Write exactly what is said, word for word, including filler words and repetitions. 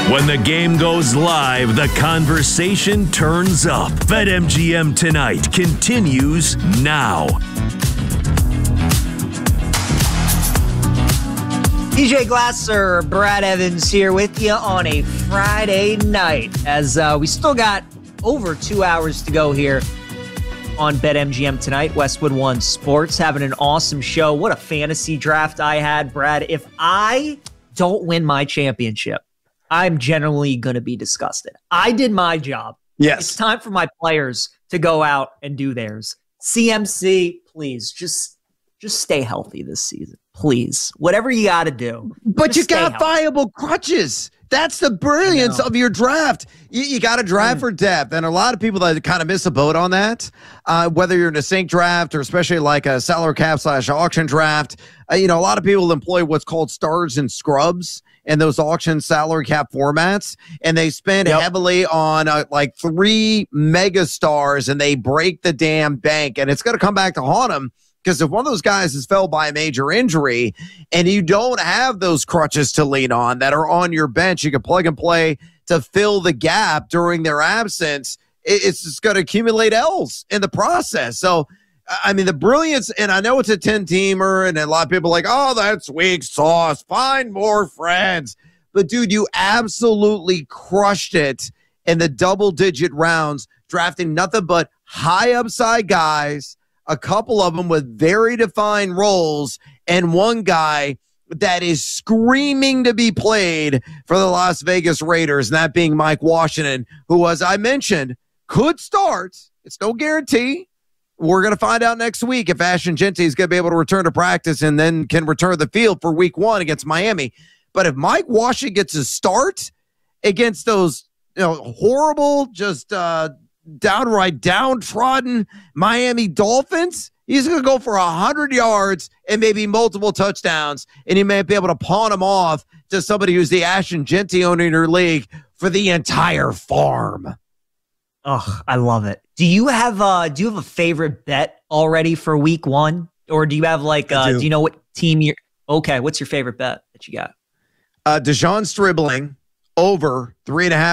When the game goes live, the conversation turns up. BetMGM Tonight continues now. D J Glasser, Brad Evans here with you on a Friday night as uh, we still got over two hours to go here on BetMGM Tonight. Westwood One Sports having an awesome show. What a fantasy draft I had, Brad. If I don't win my championship, I'm generally going to be disgusted. I did my job. Yes. It's time for my players to go out and do theirs. C M C, please, just just stay healthy this season. Please. Whatever you got to do. But you got healthy. viable crutches. That's the brilliance of your draft. You, you got to draft mm. for depth. And a lot of people that kind of miss a boat on that, uh, whether you're in a sync draft or especially like a salary cap slash auction draft, uh, you know, a lot of people employ what's called stars and scrubs in those auction salary cap formats. And they spend yep. heavily on uh, like three mega stars and they break the damn bank. And it's going to come back to haunt them. Because if one of those guys is felled by a major injury and you don't have those crutches to lean on that are on your bench, you can plug and play to fill the gap during their absence, it's just going to accumulate L's in the process. So, I mean, the brilliance, and I know it's a ten-teamer, and a lot of people are like, oh, that's weak sauce. Find more friends. But, dude, you absolutely crushed it in the double-digit rounds, drafting nothing but high upside guys, a couple of them with very defined roles, and one guy that is screaming to be played for the Las Vegas Raiders, and that being Mike Washington, who, as I mentioned, could start. It's no guarantee. We're going to find out next week if Ashton Jeanty is going to be able to return to practice and then can return to the field for week one against Miami. But if Mike Washington gets a start against those, you know, horrible, just uh, downright downtrodden Miami Dolphins, he's going to go for one hundred yards and maybe multiple touchdowns, and he may be able to pawn him off to somebody who's the Ashton Jeanty owner in your league for the entire farm. Oh, I love it. Do you have uh do you have a favorite bet already for week one? Or do you have like uh do. do you know what team you're okay, what's your favorite bet that you got? Uh Dejon Stribling over three and a half